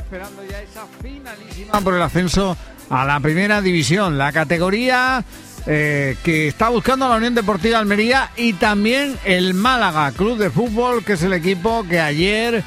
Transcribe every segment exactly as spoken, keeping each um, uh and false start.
esperando ya esa finalísima por el ascenso a la primera división, la categoría eh, que está buscando la Unión Deportiva Almería y también el Málaga Club de Fútbol, que es el equipo que ayer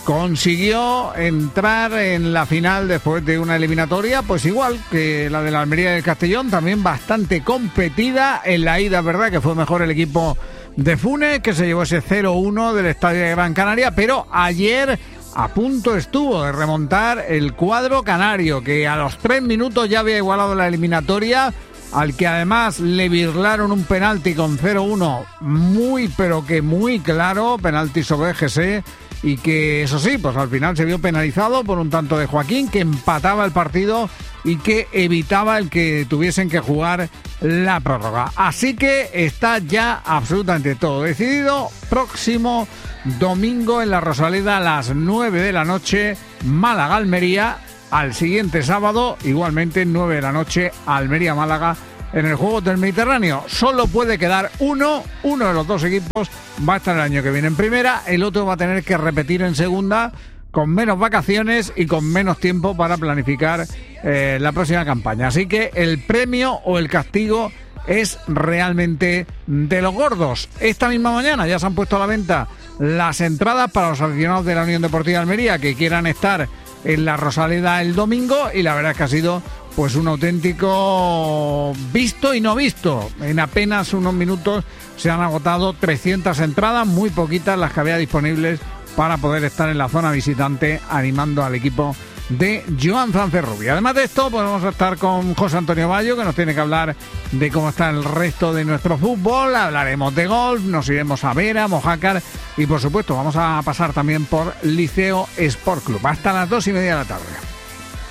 consiguió entrar en la final después de una eliminatoria, pues igual que la de la Almería y del Castellón, también bastante competida. En la ida, verdad que fue mejor el equipo de Funes, que se llevó ese cero uno del Estadio de Gran Canaria, pero ayer a punto estuvo de remontar el cuadro canario, que a los tres minutos ya había igualado la eliminatoria, al que además le birlaron un penalti con cero uno muy, pero que muy claro, penalti sobre G C, y que eso sí, pues al final se vio penalizado por un tanto de Joaquín, que empataba el partido y que evitaba el que tuviesen que jugar la prórroga. Así que está ya absolutamente todo decidido. Próximo domingo en la Rosaleda a las nueve de la noche, Málaga-Almería. Al siguiente sábado, igualmente nueve de la noche, Almería-Málaga en el Juegos del Mediterráneo. Solo puede quedar uno, uno de los dos equipos va a estar el año que viene en primera, el otro va a tener que repetir en segunda, con menos vacaciones y con menos tiempo para planificar eh, la próxima campaña. Así que el premio o el castigo es realmente de los gordos. Esta misma mañana ya se han puesto a la venta las entradas para los aficionados de la Unión Deportiva Almería que quieran estar en la Rosaleda el domingo, y la verdad es que ha sido pues un auténtico visto y no visto. En apenas unos minutos se han agotado trescientas entradas, muy poquitas las que había disponibles para poder estar en la zona visitante animando al equipo de Joan Zancerrubia. Además de esto, pues vamos a estar con José Antonio Bayo, que nos tiene que hablar de cómo está el resto de nuestro fútbol. Hablaremos de golf, nos iremos a Vera, Mojácar y por supuesto vamos a pasar también por Liceo Sport Club. Hasta las dos y media de la tarde.